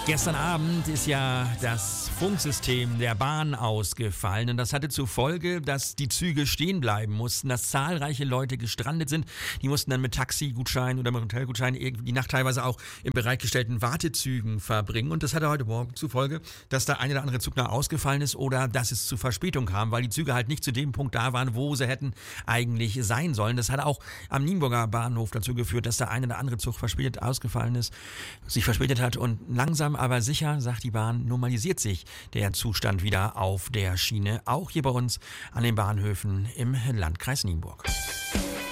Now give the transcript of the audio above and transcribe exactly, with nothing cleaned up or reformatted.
Gestern Abend ist ja das Funksystem der Bahn ausgefallen und das hatte zur Folge, dass die Züge stehen bleiben mussten, dass zahlreiche Leute gestrandet sind. Die mussten dann mit Taxigutschein oder mit Hotelgutschein die Nacht teilweise auch in bereitgestellten Wartezügen verbringen. Und das hatte heute Morgen zur Folge, dass der eine oder andere Zug noch ausgefallen ist oder dass es zu Verspätung kam, weil die Züge halt nicht zu dem Punkt da waren, wo sie hätten eigentlich sein sollen. Das hat auch am Nienburger Bahnhof dazu geführt, dass der eine oder andere Zug verspätet ausgefallen ist, sich verspätet hat und langsam aber sicher, sagt die Bahn, normalisiert sich der Zustand wieder auf der Schiene, auch hier bei uns an den Bahnhöfen im Landkreis Nienburg.